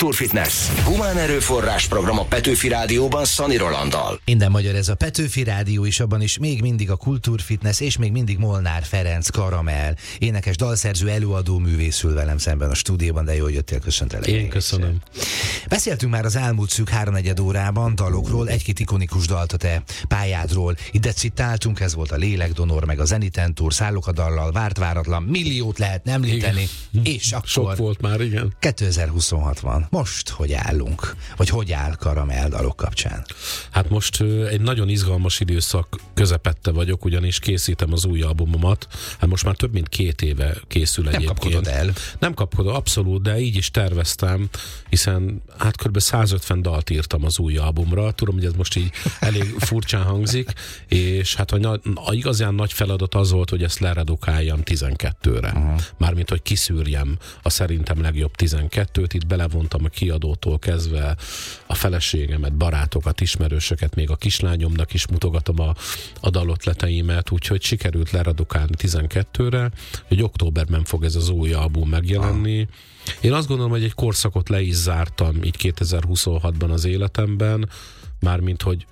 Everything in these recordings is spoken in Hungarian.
Kultúrfitness. Humán erőforrás program a Petőfi Rádióban Szani Rolanddal. Minden magyar ez a Petőfi Rádió, és abban is még mindig a Kultúrfitness, és még mindig Molnár Ferenc Karamell, énekes, dalszerző, előadó művészül velem szemben a stúdióban, de jó, hogy jöttél, köszöntelek. Én köszönöm. Beszéltünk már az elmúlt szűk 3-4 órában dalokról, egy-két ikonikus dalt a te pályádról. Ide citáltunk, ez volt a Lélekdonor, meg a Zeniten Tour, Szállok a dallal, Várt váratlan, milliót lehet említeni, és akkor sok volt már, igen. 2026 van. Most hogy állunk? Vagy hogy áll Karamell dalok kapcsán? Hát most egy nagyon izgalmas időszak közepette vagyok, ugyanis készítem az új albumomat. Hát most már több mint 2 éve készül egyébként. Nem kapkodod el? Nem kapkodom, abszolút, de így is terveztem, hiszen hát kb. 150 dalt írtam az új albumra. Tudom, hogy ez most így elég furcsán hangzik, és hát a igazán nagy feladat az volt, hogy ezt leredukáljam 12-re. Mármint, hogy kiszűrjem a szerintem legjobb 12-t, itt belevontam a kiadótól kezdve a feleségemet, barátokat, ismerősöket, még a kislányomnak is mutogatom a dalötleteimet, úgyhogy sikerült leredukálni 12-re, hogy októberben fog ez az új album megjelenni. Én azt gondolom, hogy egy korszakot le is zártam így 2026-ban az életemben, mármint, hogy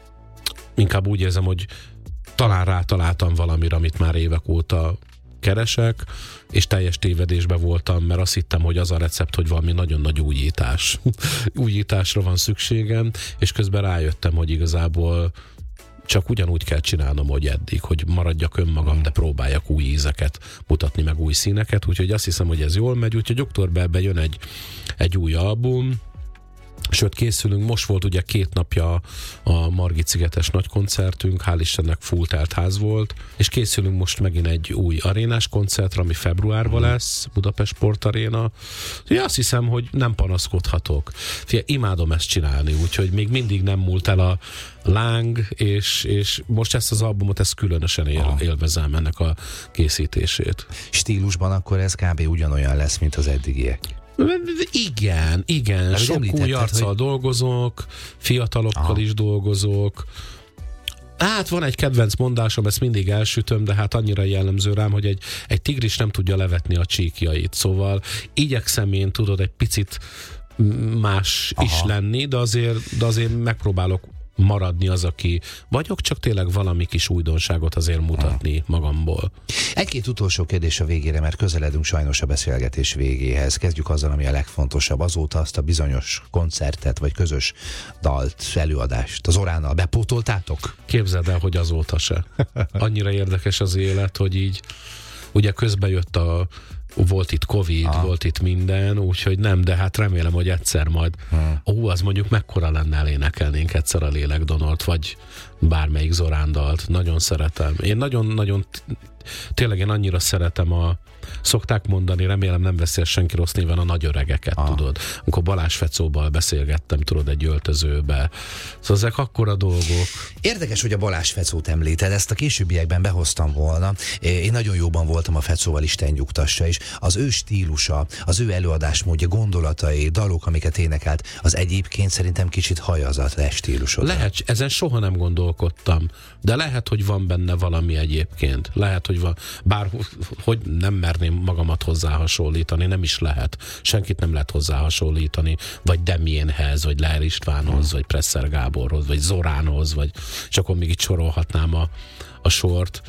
inkább úgy érzem, hogy talán rátaláltam valamire, amit már évek óta keresek, és teljes tévedésben voltam, mert azt hittem, hogy az a recept, hogy valami nagyon nagy újítás. Újításra van szükségem, és közben rájöttem, hogy igazából csak ugyanúgy kell csinálnom, hogy eddig, hogy maradjak önmagam, de próbáljak új ízeket mutatni, meg új színeket, úgyhogy azt hiszem, hogy ez jól megy, úgyhogy októberben jön egy új album, sőt készülünk, most volt ugye 2 napja a Margit-szigetes nagykoncertünk, hál' Istennek full telt ház volt, és készülünk most megint egy új arénás koncertre, ami februárban lesz, Budapest Sportaréna. Azt hiszem, hogy nem panaszkodhatok. Figyelj, imádom ezt csinálni, úgyhogy még mindig nem múlt el a láng, és most ezt az albumot, ezt különösen élvezem, ennek a készítését. Stílusban akkor ez kb. Ugyanolyan lesz, mint az eddigiek. Igen, sok új arccal dolgozok, fiatalokkal is dolgozok. Hát van egy kedvenc mondásom, ezt mindig elsütöm, de hát annyira jellemző rám, hogy egy tigris nem tudja levetni a csíkjait, szóval igyekszem én, tudod, egy picit más is lenni, de azért megpróbálok maradni az, aki vagyok, csak tényleg valami kis újdonságot azért mutatni magamból. Egy-két utolsó kérdés a végére, mert közeledünk sajnos a beszélgetés végéhez. Kezdjük azzal, ami a legfontosabb. Azóta azt a bizonyos koncertet, vagy közös dalt, előadást az Oránnal bepótoltátok? Képzeld el, hogy azóta se. Annyira érdekes az élet, hogy így ugye közben jött volt itt Covid, volt itt minden, úgyhogy nem, de hát remélem, hogy egyszer majd az mondjuk mekkora lenne, elénekelnénk egyszer a Lélekdonort, vagy bármelyik Zorán dalt. Nagyon szeretem. Én nagyon tényleg én annyira szeretem szokták mondani, remélem nem veszi senki rossz néven, a nagy öregeket, tudod. Amikor Balázs Fecóval beszélgettem, tudod, egy öltözőbe. Szóval ezek akkora dolgok. Érdekes, hogy a Balázs Fecót említed, ezt a későbbiekben behoztam volna. Én nagyon jóban voltam a Fecóval, Isten nyugtassa is. Az ő stílusa, az ő előadásmódja, gondolatai, dalok, amiket énekelt, az egyébként szerintem kicsit hajaz a te stílusod. Lehet, ezen soha nem gondolkodtam, de lehet, hogy van benne valami egyébként. Lehet, hogy van, bár hogy nem merném magamat hozzá hasonlítani, nem is lehet. Senkit nem lehet hozzá hasonlítani, vagy Demienhez, vagy Leher Istvánhoz, vagy Presser Gáborhoz, vagy Zoránhoz, vagy és akkor még itt sorolhatnám a sort.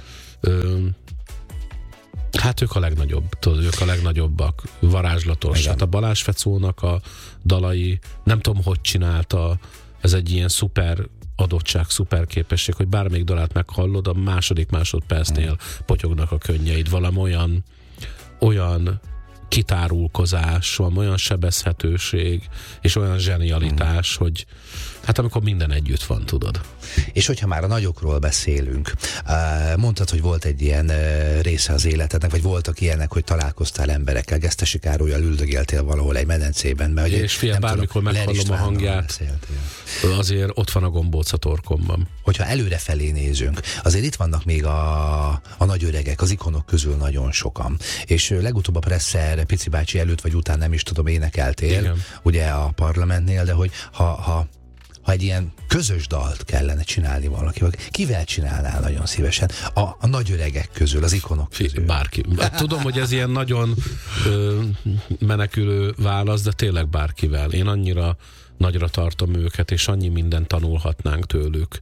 Hát ők a legnagyobb, tudod, ők a legnagyobbak, varázslatos. Igen. Hát a Balázs Fecónak a dalai, nem tudom, hogy csinálta, ez egy ilyen szuper adottság, szuper képesség, hogy bármelyik dalát meghallod, a második másodpercnél potyognak a könnyeid, valami olyan kitárulkozás, van olyan sebezhetőség, és olyan zsenialitás, hogy hát amikor minden együtt van, tudod. És hogyha már a nagyokról beszélünk, mondtad, hogy volt egy ilyen része az életednek, vagy voltak ilyenek, hogy találkoztál emberekkel, Gesztesi Károllyal üldögéltél valahol egy medencében. Mert, és figyelj, bármikor meghallom a hangját, azért ott van a gombóc a torkomban. Hogyha előrefelé nézünk, azért itt vannak még a nagy öregek, az ikonok közül nagyon sokan. És legutóbb a Presser Pici bácsi előtt vagy után, nem is tudom, énekeltél, igen, ugye a Parlamentnél, de hogy ha ha egy ilyen közös dalt kellene csinálni valakivel, kivel csinálnál nagyon szívesen? A nagy öregek közül, az ikonok közül. Bárki. Tudom, hogy ez ilyen nagyon menekülő válasz, de tényleg bárkivel. Én annyira nagyra tartom őket, és annyi mindent tanulhatnánk tőlük.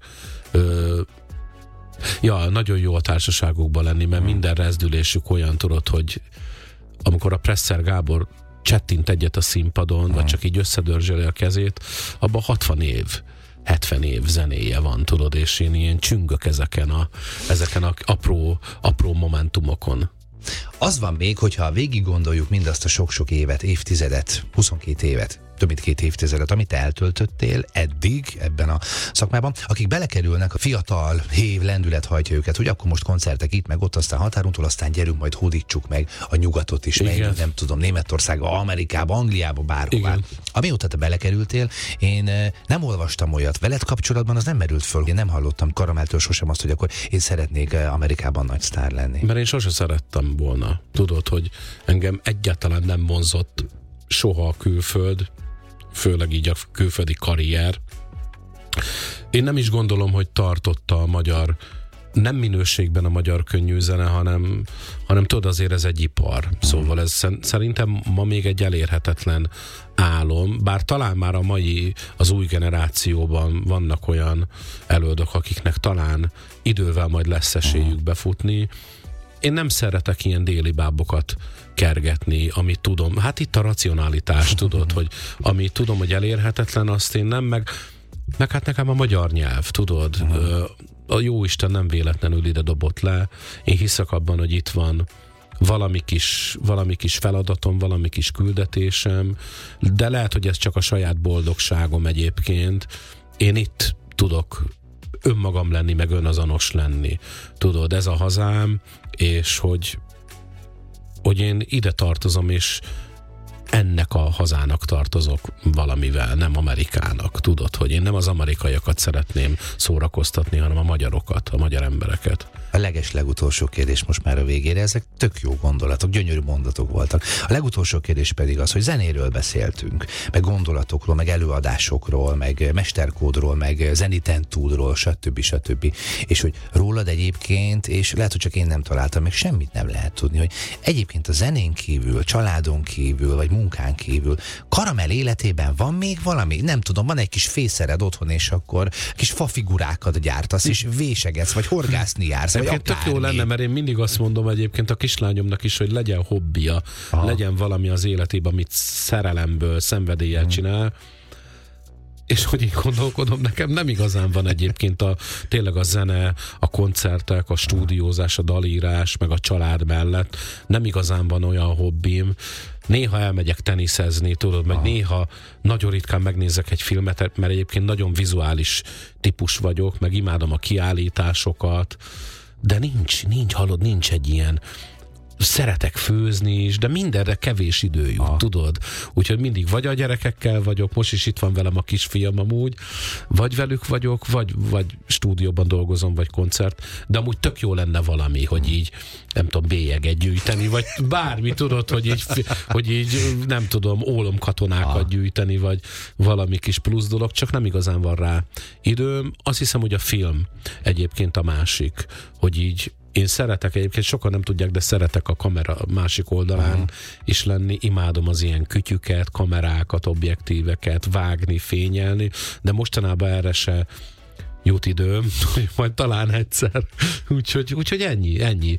Nagyon jó a társaságokban lenni, mert minden rezdülésük olyan, tudod, hogy amikor a Presser Gábor csettint egyet a színpadon, vagy csak így összedörzseli a kezét, abban 60 év, 70 év zenéje van, tudod, és én ilyen csüngök ezeken a apró momentumokon. Az van még, hogyha végig gondoljuk mindazt a sok-sok évet, évtizedet, 22 évet, több mint 2 évtizedet, amit eltöltöttél eddig ebben a szakmában, akik belekerülnek, a fiatal hév lendület hajtja őket, hogy akkor most koncertek itt, meg ott, aztán határuntól, aztán gyerünk, majd hódítsuk meg a nyugatot is, meg nem tudom, Németországba, Amerikába, Angliába, bárhová. Amióta te belekerültél, én nem olvastam olyat, veled kapcsolatban az nem merült föl. Én nem hallottam Karamelltől sosem azt, hogy akkor én szeretnék Amerikában nagy sztár lenni. Mert én sose szerettem volna. Tudod, hogy engem egyáltalán nem vonzott soha a külföld, főleg így a külföldi karrier. Én nem is gondolom, hogy tartotta a magyar, nem minőségben a magyar könnyűzene, hanem tudod, azért ez egy ipar. Szóval ez szerintem ma még egy elérhetetlen álom, bár talán már az új generációban vannak olyan előadók, akiknek talán idővel majd lesz esélyük befutni. Én nem szeretek ilyen déli bábokat kergetni, amit tudom. Hát itt a racionalitás, tudod, hogy amit tudom, hogy elérhetetlen, azt én nem, meg hát nekem a magyar nyelv, tudod. A jóisten nem véletlenül ide dobott le. Én hiszek abban, hogy itt van valami kis feladatom, valami kis küldetésem, de lehet, hogy ez csak a saját boldogságom egyébként. Én itt tudok önmagam lenni, meg önazonos lenni. Tudod, ez a hazám, és hogy én ide tartozom, és ennek a hazának tartozok valamivel, nem Amerikának. Tudod, hogy én nem az amerikaiakat szeretném szórakoztatni, hanem a magyarokat, a magyar embereket. A legutolsó kérdés most már a végére, ezek tök jó gondolatok, gyönyörű mondatok voltak. A legutolsó kérdés pedig az, hogy zenéről beszéltünk, meg gondolatokról, meg előadásokról, meg mesterkódról, meg zenitentúdról, stb. És hogy rólad egyébként, és lehet, hogy csak én nem találtam, meg semmit nem lehet tudni, hogy egyébként a zenén kívül, családon kívül, vagy munkán kívül, Karamell életében van még valami? Nem tudom, van egy kis fészered otthon, és akkor kis fafigurákat gyártasz, és vésegetsz, vagy horgászni jársz. Tök jó lenne, mert én mindig azt mondom egyébként a kislányomnak is, hogy legyen hobbija, legyen valami az életében, amit szerelemből, szenvedéllyel csinál, és hogy én gondolkodom, nekem nem igazán van egyébként tényleg a zene, a koncertek, a stúdiózás, a dalírás, meg a család mellett nem igazán van olyan hobbim. Néha elmegyek teniszezni, tudod, meg néha nagyon ritkán megnézek egy filmet, mert egyébként nagyon vizuális típus vagyok, meg imádom a kiállításokat, de nincs egy ilyen, szeretek főzni is, de mindenre kevés idő jut, tudod? Úgyhogy mindig vagy a gyerekekkel vagyok, most is itt van velem a kisfiam amúgy, vagy velük vagyok, vagy stúdióban dolgozom, vagy koncert, de amúgy tök jó lenne valami, hogy így, nem tudom, bélyeget gyűjteni, vagy bármi, tudod, hogy így nem tudom, ólomkatonákat gyűjteni, vagy valami kis plusz dolog, csak nem igazán van rá időm. Azt hiszem, hogy a film egyébként a másik, hogy így én szeretek egyébként, sokan nem tudják, de szeretek a kamera másik oldalán is lenni. Imádom az ilyen kütyüket, kamerákat, objektíveket, vágni, fényelni, de mostanában erre se jut időm, hogy majd talán egyszer. Úgyhogy ennyi.